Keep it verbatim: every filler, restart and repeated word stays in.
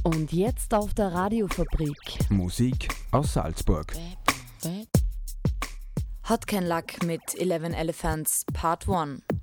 Und jetzt auf der Radiofabrik. Musik aus Salzburg. Hot Can Luck mit eleven Elephants Part eins.